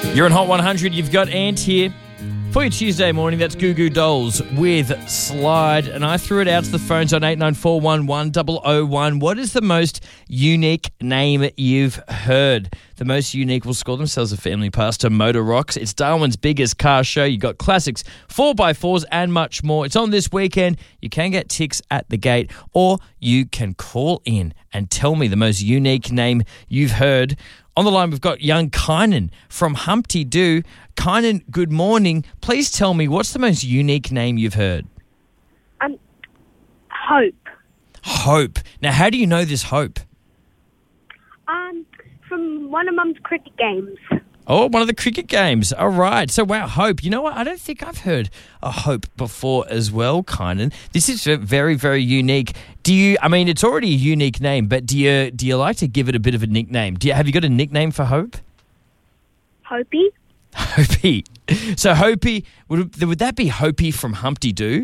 You're on Hot 100. You've got Ant here. For your Tuesday morning, that's Goo Goo Dolls with Slide. And I threw it out to the phones on 89411001. What is the most unique name you've heard? The most unique will score themselves a family pass to Motor Rocks. It's Darwin's biggest car show. You've got classics, 4x4s and much more. It's on this weekend. You can get ticks at the gate, or you can call in and tell me the most unique name you've heard. On the line, we've got young Kynan from Humpty Doo. Kynan, good morning. Please tell me, what's the most unique name you've heard? Hope. Hope. Now, how do you know this Hope? From one of Mum's cricket games. Oh, one of the cricket games. All right. So, wow, Hope. You know what? I don't think I've heard a Hope before as well, Kynan. This is very, very unique. It's already a unique name, but do you like to give it a bit of a nickname? Have you got a nickname for Hope? Hopi. Hopi. So, Hopi, would that be Hopi from Humpty Doo?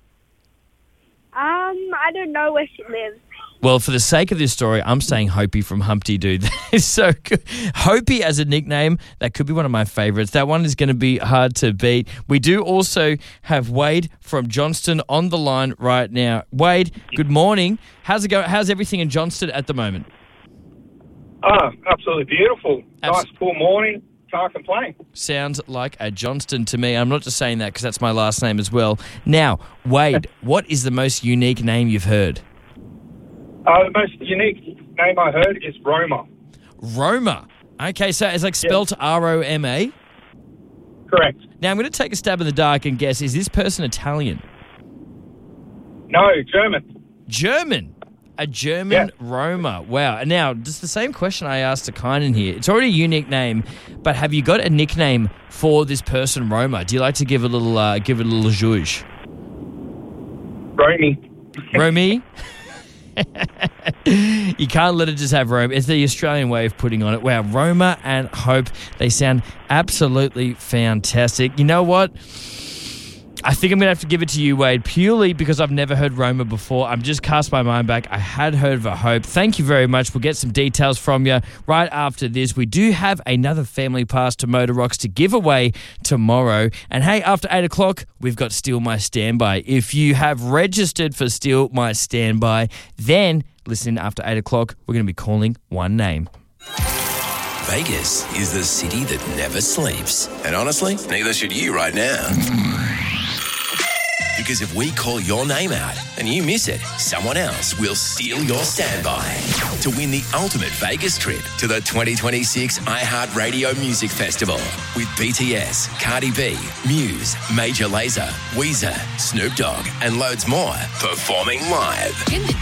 I don't know where she lives. Well, for the sake of this story, I'm saying Hopi from Humpty Doo. That is so good. Hopi as a nickname, that could be one of my favourites. That one is going to be hard to beat. We do also have Wade from Johnston on the line right now. Wade, good morning. How's it going? How's everything in Johnston at the moment? Oh, absolutely beautiful. Nice cool morning. Can't complain. Sounds like a Johnston to me. I'm not just saying that because that's my last name as well. Now, Wade, what is the most unique name you've heard? The most unique name I heard is Roma. Roma. Okay, so it's like spelt R-O-M-A? Correct. Now, I'm going to take a stab in the dark and guess, is this person Italian? No, German. German? A German Roma. Wow. And now, just the same question I asked to Kynan here. It's already a unique name, but have you got a nickname for this person, Roma? Do you like to give it a little zhuzh? Romy. Romy? You can't let it just have Roma. It's the Australian way of putting on it. Wow, Roma and Hope, they sound absolutely fantastic. You know what? I think I'm going to have to give it to you, Wade, purely because I've never heard Roma before. I'm just cast my mind back. I had heard of a Hope. Thank you very much. We'll get some details from you right after this. We do have another family pass to Motor Rocks to give away tomorrow. And hey, after 8 o'clock, we've got Steal My Standby. If you have registered for Steal My Standby, then listen, after 8 o'clock, we're going to be calling one name. Vegas is the city that never sleeps. And honestly, neither should you right now. Because if we call your name out and you miss it, someone else will steal your standby to win the ultimate Vegas trip to the 2026 iHeartRadio Music Festival with BTS, Cardi B, Muse, Major Lazer, Weezer, Snoop Dogg, and loads more performing live.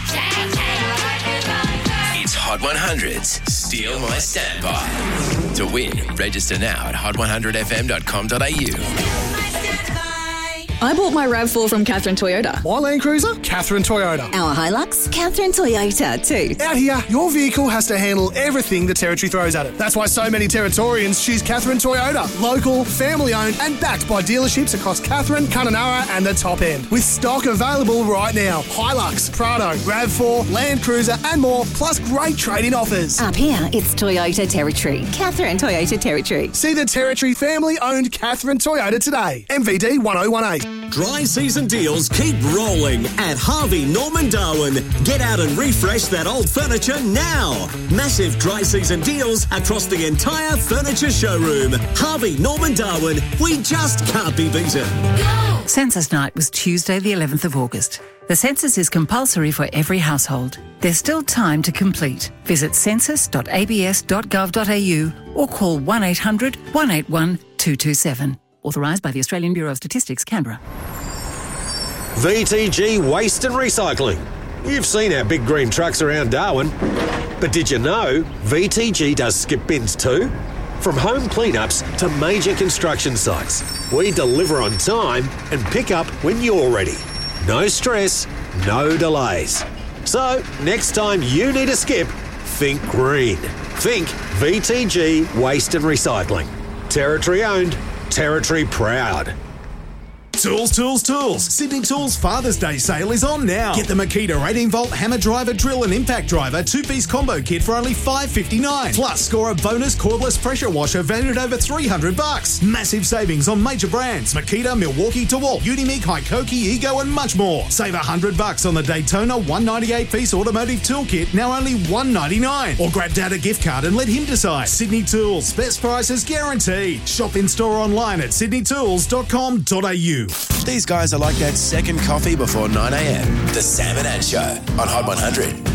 It's Hot 100's Steal My Standby. To win, register now at hot100fm.com.au. I bought my RAV4 from Catherine Toyota. My Land Cruiser? Catherine Toyota. Our Hilux? Catherine Toyota too. Out here, your vehicle has to handle everything the Territory throws at it. That's why so many Territorians choose Catherine Toyota. Local, family-owned and backed by dealerships across Catherine, Kununurra and the top end. With stock available right now. Hilux, Prado, RAV4, Land Cruiser and more, plus great trade-in offers. Up here, it's Toyota Territory. Catherine Toyota Territory. See the Territory family-owned Catherine Toyota today. MVD 1018. Dry season deals keep rolling at Harvey Norman Darwin. Get out and refresh that old furniture now. Massive dry season deals across the entire furniture showroom. Harvey Norman Darwin, we just can't be beaten. Census night was Tuesday the 11th of August. The census is compulsory for every household. There's still time to complete. Visit census.abs.gov.au or call 1800 181 227. Authorised by the Australian Bureau of Statistics, Canberra. VTG Waste and Recycling. You've seen our big green trucks around Darwin. But did you know VTG does skip bins too? From home cleanups to major construction sites, we deliver on time and pick up when you're ready. No stress, no delays. So, next time you need a skip, think green. Think VTG Waste and Recycling. Territory owned, Territory proud. Tools, tools, tools. Sydney Tools Father's Day sale is on now. Get the Makita 18-volt hammer driver, drill and impact driver 2-piece combo kit for only $5.59. Plus, score a bonus cordless pressure washer valued at over $300. Massive savings on major brands. Makita, Milwaukee, DeWalt, Unimig, Hikoki, Ego and much more. Save $100 on the Daytona 198-piece automotive tool kit, now only $199. Or grab Dad a gift card and let him decide. Sydney Tools. Best prices guaranteed. Shop in-store online at sydneytools.com.au. These guys are like that second coffee before 9 a.m. The Sam and Ann Show on Hot 100.